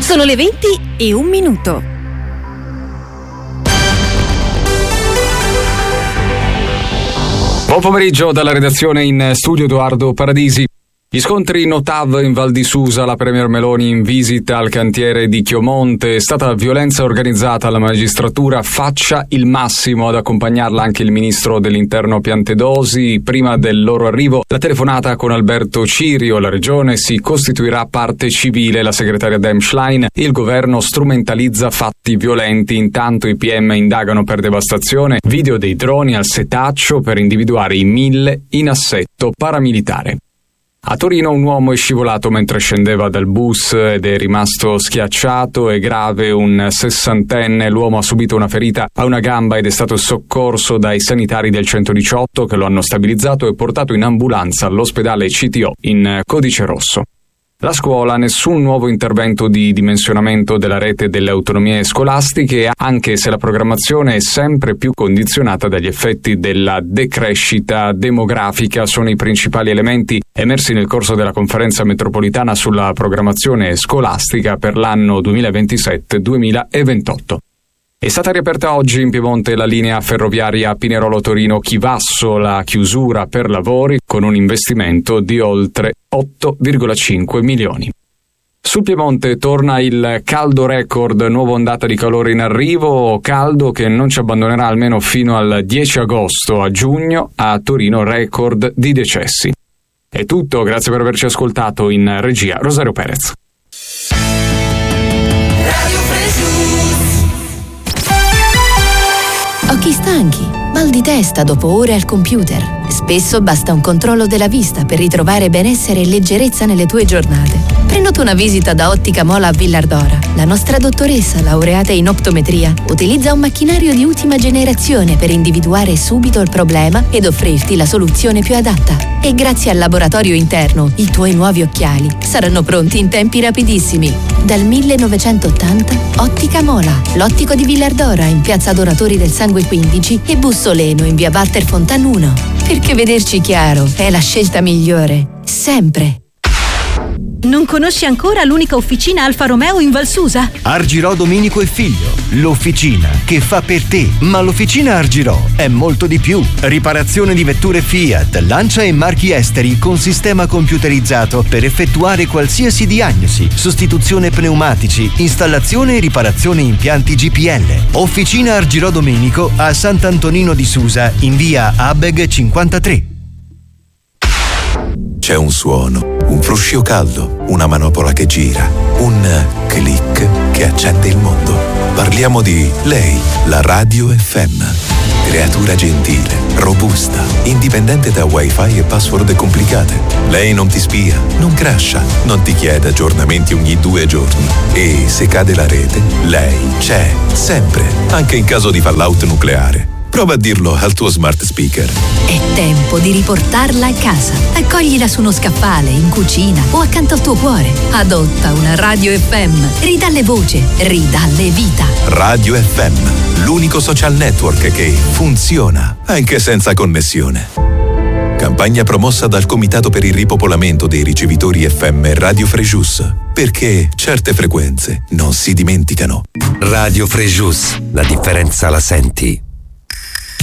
Sono le 20:01. Buon pomeriggio dalla redazione, in studio Edoardo Paradisi. Gli scontri no TAV in Val di Susa, la Premier Meloni in visita al cantiere di Chiomonte, è stata violenza organizzata, la magistratura faccia il massimo ad accompagnarla anche il ministro dell'interno Piantedosi. Prima del loro arrivo la telefonata con Alberto Cirio, la regione si costituirà parte civile, la segretaria Dem Schlein, il governo strumentalizza fatti violenti, intanto i PM indagano per devastazione, video dei droni al setaccio per individuare i 1000 in assetto paramilitare. A Torino un uomo è scivolato mentre scendeva dal bus ed è rimasto schiacciato, è grave un 60enne, l'uomo ha subito una ferita a una gamba ed è stato soccorso dai sanitari del 118 che lo hanno stabilizzato e portato in ambulanza all'ospedale CTO in codice rosso. La scuola, nessun nuovo intervento di dimensionamento della rete delle autonomie scolastiche, anche se la programmazione è sempre più condizionata dagli effetti della decrescita demografica, sono i principali elementi emersi nel corso della conferenza metropolitana sulla programmazione scolastica per l'anno 2027-2028. È stata riaperta oggi in Piemonte la linea ferroviaria Pinerolo-Torino-Chivasso, la chiusura per lavori con un investimento di oltre 8,5 milioni. Sul Piemonte torna il caldo record, nuova ondata di calore in arrivo, caldo che non ci abbandonerà almeno fino al 10 agosto. A giugno a Torino record di decessi. È tutto, grazie per averci ascoltato. In regia Rosario Perez. Occhi stanchi, mal di testa dopo ore al computer. Spesso basta un controllo della vista per ritrovare benessere e leggerezza nelle tue giornate. Prenota una visita da Ottica Mola a Villardora. La nostra dottoressa, laureata in optometria, utilizza un macchinario di ultima generazione per individuare subito il problema ed offrirti la soluzione più adatta. E grazie al laboratorio interno, i tuoi nuovi occhiali saranno pronti in tempi rapidissimi. Dal 1980, Ottica Mola, l'ottico di Villardora in piazza Donatori del Sangue 15 e Bussoleno in via Walter Fontan 1. Perché vederci chiaro è la scelta migliore, sempre. Non conosci ancora l'unica officina Alfa Romeo in Val Susa? Argirò Domenico e Figlio, l'officina che fa per te. Ma l'officina Argirò è molto di più. Riparazione di vetture Fiat, Lancia e marchi esteri con sistema computerizzato per effettuare qualsiasi diagnosi, sostituzione pneumatici, installazione e riparazione impianti GPL. Officina Argirò Domenico a Sant'Antonino di Susa in via Abeg 53. C'è un suono, un fruscio caldo, una manopola che gira, un click che accende il mondo. Parliamo di lei, la Radio FM. Creatura gentile, robusta, indipendente da wifi e password complicate. Lei non ti spia, non crasha, non ti chiede aggiornamenti ogni 2 giorni. E se cade la rete, lei c'è, sempre, anche in caso di fallout nucleare. Prova a dirlo al tuo smart speaker. È tempo di riportarla a casa. Accoglila su uno scaffale, in cucina o accanto al tuo cuore. Adotta una Radio FM. Ridalle voce, ridalle vita. Radio FM, l'unico social network che funziona anche senza connessione. Campagna promossa dal Comitato per il ripopolamento dei ricevitori FM Radio Frejus, perché certe frequenze non si dimenticano. Radio Frejus, la differenza la senti.